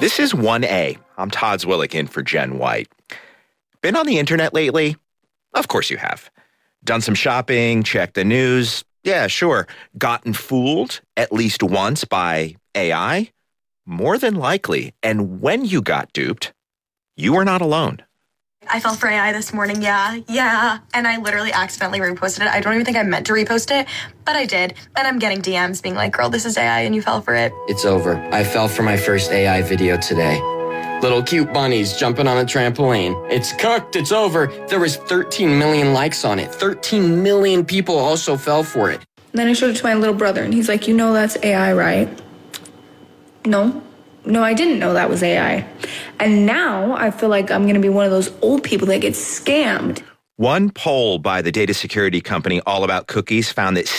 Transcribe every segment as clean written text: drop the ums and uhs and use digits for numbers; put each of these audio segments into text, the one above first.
This is 1A. I'm Todd Zwillich in for Jen White. Been on the internet lately? Of course you have. Done some shopping, checked the news. Yeah, sure. Gotten fooled at least once by AI? More than likely. And when you got duped, you were not alone. I fell for AI this morning, yeah. And I literally accidentally reposted it. I don't even think I meant to repost it, but I did. And I'm getting DMs being like, girl, this is AI and you fell for it. It's over. I fell for my first AI video today. Little cute bunnies jumping on a trampoline. It's cooked. It's over. There was 13 million likes on it. 13 million people also fell for it. Then I showed it to my little brother and he's like, you know that's AI, right? No, I didn't know that was AI. And now I feel like I'm going to be one of those old people that gets scammed. One poll by the data security company All About Cookies found that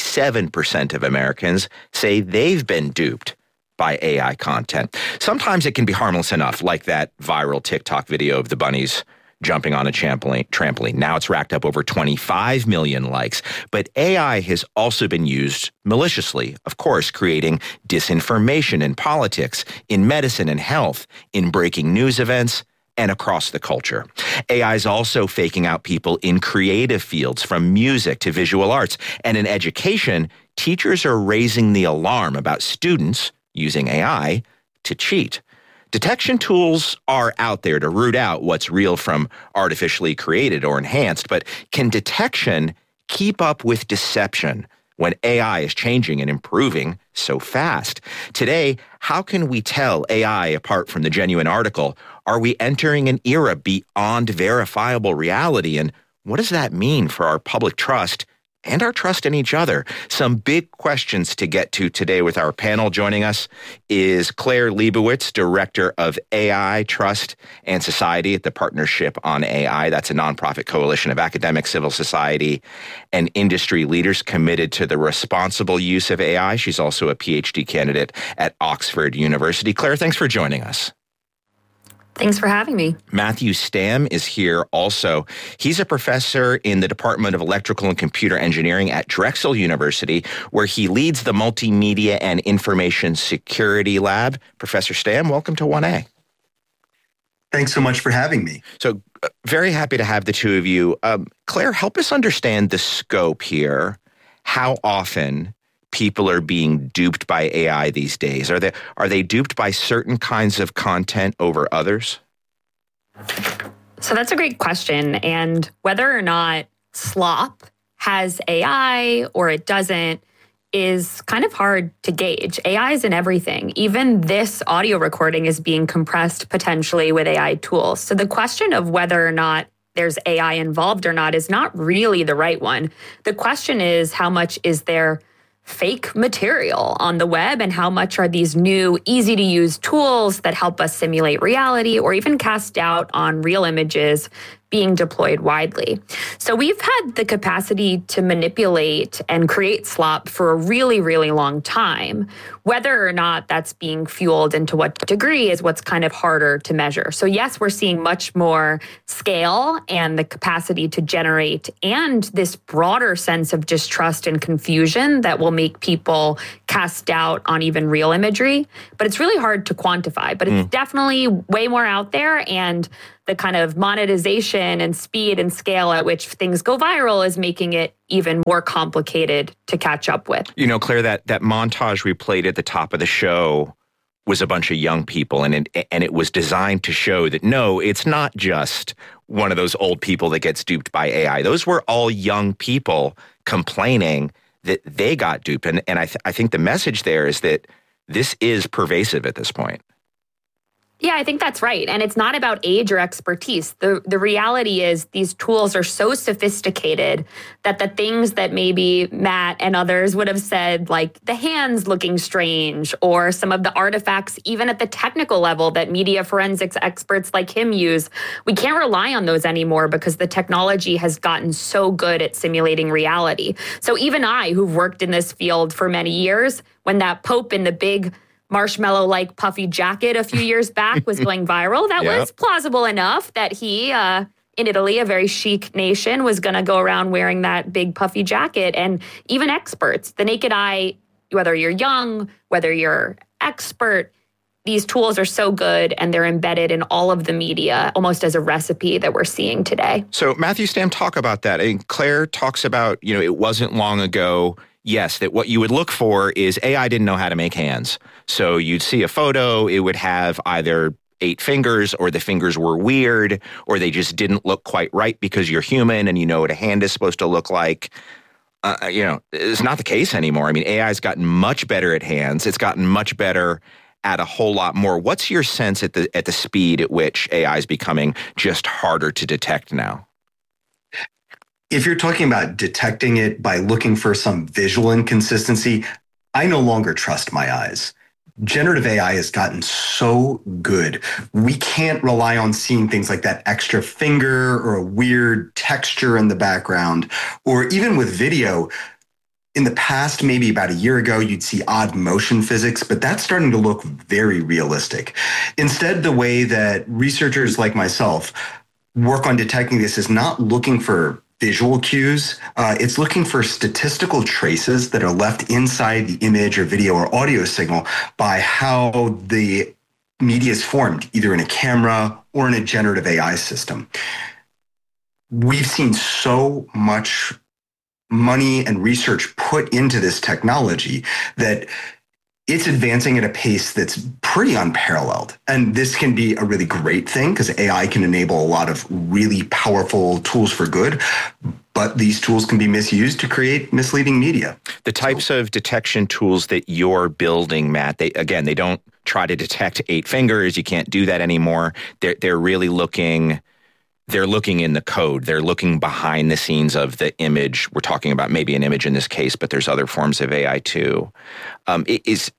77% of Americans say they've been duped by AI content. Sometimes it can be harmless enough, like that viral TikTok video of the bunnies jumping on a trampoline. Now it's racked up over 25 million likes. But AI has also been used maliciously, of course, creating disinformation in politics, in medicine and health, in breaking news events, and across the culture. AI is also faking out people in creative fields, from music to visual arts. And in education, teachers are raising the alarm about students using AI to cheat. Detection tools are out there to root out what's real from artificially created or enhanced, but can detection keep up with deception when AI is changing and improving so fast? Today, how can we tell AI apart from the genuine article? Are we entering an era beyond verifiable reality? And what does that mean for our public trust and our trust in each other? Some big questions to get to today with our panel. Joining us is Claire Leibowitz, Director of AI, Trust, and Society at the Partnership on AI. That's a nonprofit coalition of academic, civil society, and industry leaders committed to the responsible use of AI. She's also a PhD candidate at Oxford University. Claire, thanks for joining us. Thanks for having me. Matthew Stamm is here also. He's a professor in the Department of Electrical and Computer Engineering at Drexel University, where he leads the Multimedia and Information Security Lab. Professor Stamm, welcome to 1A. Thanks so much for having me. So very happy to have the two of you. Claire, help us understand the scope here. How often people are being duped by AI these days? Are they duped by certain kinds of content over others? So that's a great question. And whether or not slop has AI or it doesn't is kind of hard to gauge. AI is in everything. Even this audio recording is being compressed potentially with AI tools. So the question of whether or not there's AI involved or not is not really the right one. The question is, how much is there fake material on the web, and how much are these new, easy-to-use tools that help us simulate reality or even cast doubt on real images being deployed widely. So we've had the capacity to manipulate and create slop for a really, really long time. Whether or not that's being fueled and to what degree is what's kind of harder to measure. So yes, we're seeing much more scale and the capacity to generate and this broader sense of distrust and confusion that will make people cast doubt on even real imagery. But it's really hard to quantify, but it's definitely way more out there, and the kind of monetization and speed and scale at which things go viral is making it even more complicated to catch up with. You know, Claire, that montage we played at the top of the show was a bunch of young people, and it was designed to show that, no, it's not just one of those old people that gets duped by AI. Those were all young people complaining that they got duped. And I think the message there is that this is pervasive at this point. Yeah, I think that's right. And it's not about age or expertise. The reality is these tools are so sophisticated that the things that maybe Matt and others would have said, like the hands looking strange, or some of the artifacts, even at the technical level that media forensics experts like him use, we can't rely on those anymore because the technology has gotten so good at simulating reality. So even I, who've worked in this field for many years, when that Pope in the big marshmallow-like puffy jacket a few years back was going viral, that was plausible enough that he, in Italy, a very chic nation, was going to go around wearing that big puffy jacket. And even experts, the naked eye, whether you're young, whether you're expert, these tools are so good and they're embedded in all of the media, almost as a recipe that we're seeing today. So Matthew Stamm, talk about that. And Claire talks about, it wasn't long ago, yes, that what you would look for is AI didn't know how to make hands. So you'd see a photo, it would have either 8 fingers, or the fingers were weird, or they just didn't look quite right because you're human and you know what a hand is supposed to look like. It's not the case anymore. I mean, AI's gotten much better at hands. It's gotten much better at a whole lot more. What's your sense at the speed at which AI is becoming just harder to detect now? If you're talking about detecting it by looking for some visual inconsistency, I no longer trust my eyes. Generative AI has gotten so good. We can't rely on seeing things like that extra finger or a weird texture in the background, or even with video. In the past, maybe about a year ago, you'd see odd motion physics, but that's starting to look very realistic. Instead, the way that researchers like myself work on detecting this is not looking for visual cues. It's looking for statistical traces that are left inside the image or video or audio signal by how the media is formed, either in a camera or in a generative AI system. We've seen so much money and research put into this technology that it's advancing at a pace that's pretty unparalleled. And this can be a really great thing because AI can enable a lot of really powerful tools for good, but these tools can be misused to create misleading media. The types of detection tools that you're building, Matt, they don't try to detect 8 fingers. You can't do that anymore. They're really looking in the code. They're looking behind the scenes of the image. We're talking about maybe an image in this case, but there's other forms of AI too. Is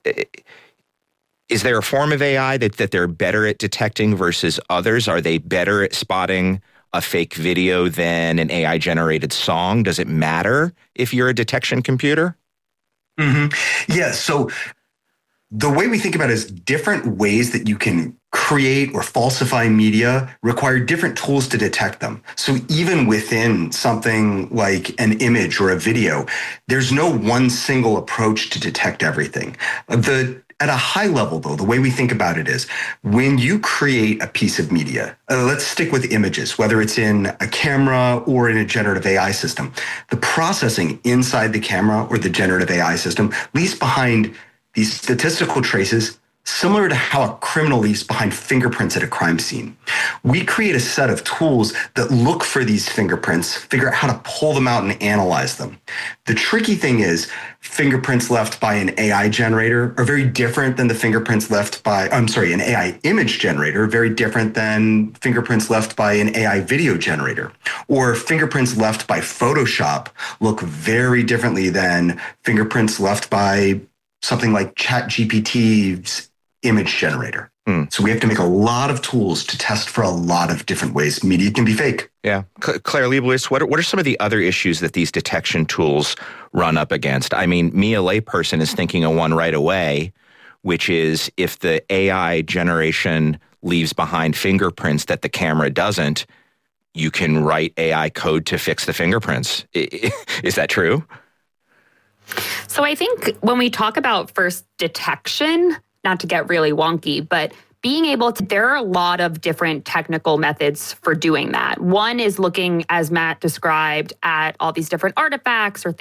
there a form of AI that they're better at detecting versus others? Are they better at spotting a fake video than an AI-generated song? Does it matter if you're a detection computer? Mm-hmm. Yeah, so the way we think about it is different ways that you can create or falsify media require different tools to detect them. So even within something like an image or a video, there's no one single approach to detect everything. At a high level, though, the way we think about it is when you create a piece of media, let's stick with images, whether it's in a camera or in a generative AI system, the processing inside the camera or the generative AI system leaves behind these statistical traces similar to how a criminal leaves behind fingerprints at a crime scene. We create a set of tools that look for these fingerprints, figure out how to pull them out and analyze them. The tricky thing is fingerprints left by an AI generator are very different than the fingerprints left by, an AI image generator, very different than fingerprints left by an AI video generator. Or fingerprints left by Photoshop look very differently than fingerprints left by something like ChatGPT's image generator. So we have to make a lot of tools to test for a lot of different ways media can be fake. Yeah. Claire Leibowitz, what are some of the other issues that these detection tools run up against? I mean, me, a layperson, is thinking of one right away, which is if the AI generation leaves behind fingerprints that the camera doesn't, you can write AI code to fix the fingerprints. Is that true? So I think when we talk about first detection, not to get really wonky, but being able to, there are a lot of different technical methods for doing that. One is looking, as Matt described, at all these different artifacts or